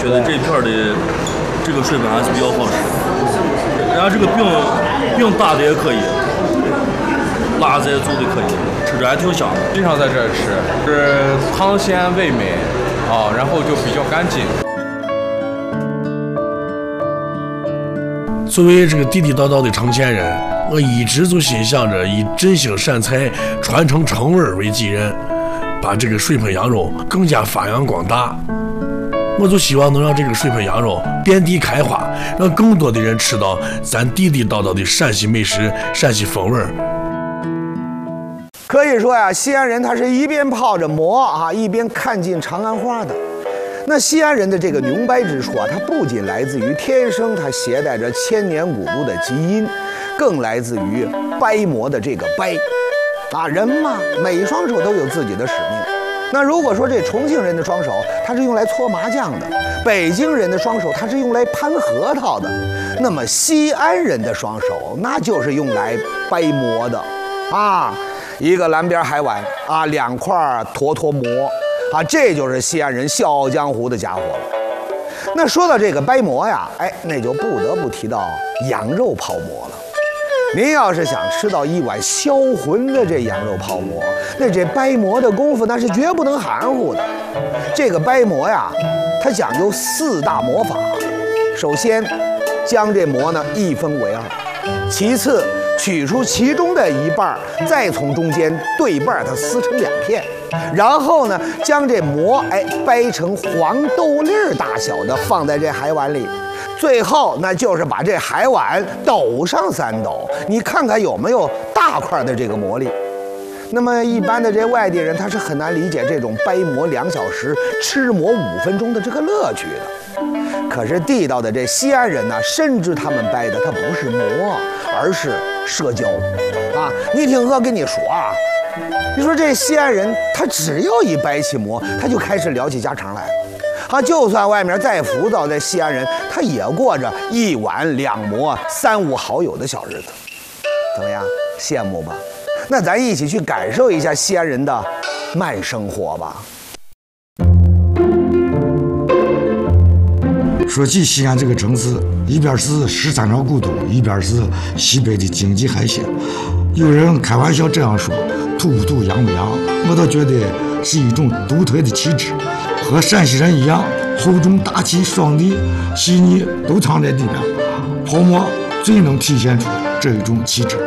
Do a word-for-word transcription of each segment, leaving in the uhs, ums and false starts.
觉得这片的这个水粉还是比较好吃。人家这个饼饼打的也可以，辣子也做的可以，吃着还挺香的。 经常在这儿吃，是汤鲜味美啊，然后就比较干净。 作为这个地地道道的承前人，我一直就心想着以振兴善财、传承称味为己任，把这个水盆羊肉更加发扬光大。我就希望能让这个水盆羊肉遍地开花，让更多的人吃到咱地地道道的陕西美食、陕西风味。 可以说呀，西安人他是一边泡着馍啊，一边看尽长安花的。那西安人的这个浓白之处啊，它不仅来自于天生它携带着千年古都的基因，更来自于掰馍的这个掰。啊，人嘛，每一双手都有自己的使命。那如果说这重庆人的双手，它是用来搓麻将的；北京人的双手，它是用来盘核桃的。那么西安人的双手，那就是用来掰馍的。啊，一个蓝边海碗啊，两块坨坨馍。啊，这就是西安人笑傲江湖的家伙了。那说到这个掰馍呀，哎，那就不得不提到羊肉泡馍了。您要是想吃到一碗销魂的这羊肉泡馍，那这掰馍的功夫那是绝不能含糊的。这个掰馍呀，它讲究四大磨法。首先，将这馍呢一分为二；其次，取出其中的一半，再从中间对半它撕成两片。然后呢，将这馍哎掰成黄豆粒儿大小的，放在这海碗里。最后那就是把这海碗抖上三抖，你看看有没有大块的这个馍粒。那么一般的这外地人他是很难理解这种掰馍两小时、吃馍五分钟的这个乐趣的。可是地道的这西安人呢，深知他们掰的它不是馍，而是社交啊！你听我跟你说啊。你说这西安人，他只要一掰起馍，他就开始聊起家常来了。啊，就算外面再浮躁，这西安人他也过着一碗两馍、三五好友的小日子。怎么样，羡慕吧？那咱一起去感受一下西安人的慢生活吧。 说起西安这个城市，一边是十三朝古都，一边是西北的经济海鲜。有人开玩笑这样说，土不土，洋不洋，我倒觉得是一种独特的气质。和陕西人一样，厚重大气、爽利、细腻都藏在里边。泡馍最能体现出这一种气质。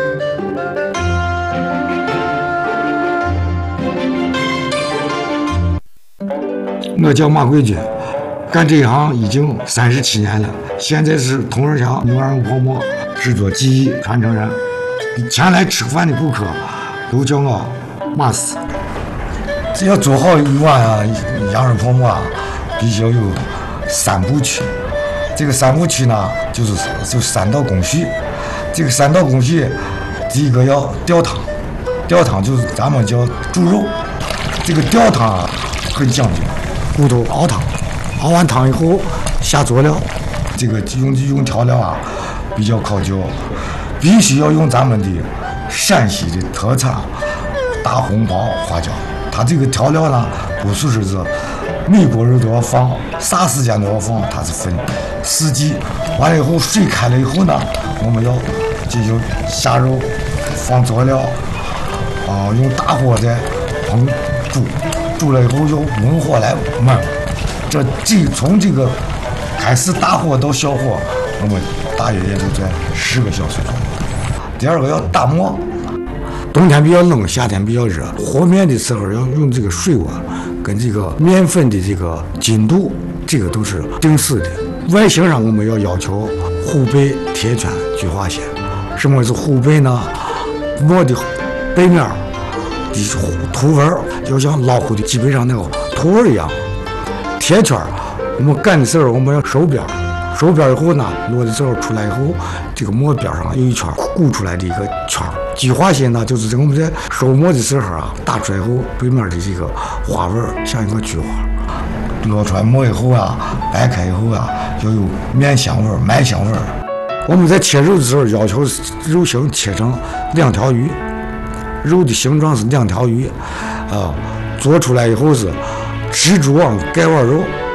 我叫马贵军，干这一行已经三十七年了，现在是同仁乡牛羊肉泡馍制作技艺传承人。前来吃饭的顾客都叫我马斯。只要做好一碗啊羊肉泡馍啊，必须要有三部曲。这个三部曲呢，就是就三道工序。这个三道工序，第一个要吊汤，吊汤就是咱们叫煮肉。这个吊汤啊很讲究，骨头熬汤，熬完汤以后下佐料。这个用用调料啊比较考究。必须要用咱们的陕西的特产大红袍花椒，它这个调料呢，不是说是每锅肉都要放，啥时间都要放，它是分四季。完了以后，水开了以后呢，我们要进行下肉，放佐料，啊、呃，用大火再烹煮，煮了以后用文火来焖。这这从这个开始大火到小火，我们大约也就在十个小时左右。第二个要打磨，冬天比较冷，夏天比较热，和面的时候要用这个水温跟这个面粉的这个筋度，这个都是定死的。外形上我们要要求虎背、贴圈、菊花线。什么是虎背呢？馍的背面的图纹要像老虎的脊背上那个图纹一样。贴圈，我们擀的时候我们要收边。收边以后呢，落的时候出来以后，这个馍边上有一圈鼓出来的一个圈。菊花线呢，就是我们在收馍的时候啊，打出来以后背面的这个花纹像一个菊花。落出来馍以后啊，掰开以后啊，要有面香味、麦香味。我们在切肉的时候要求肉形切成两条鱼，肉的形状是两条鱼，啊、呃，做出来以后是蜘蛛网盖碗肉。